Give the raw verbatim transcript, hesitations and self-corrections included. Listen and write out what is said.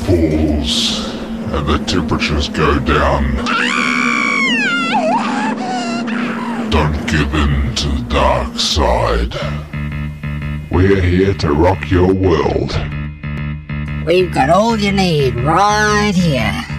falls and the temperatures go down, don't give in to the dark side. We're here to rock your world. We've got all you need right here.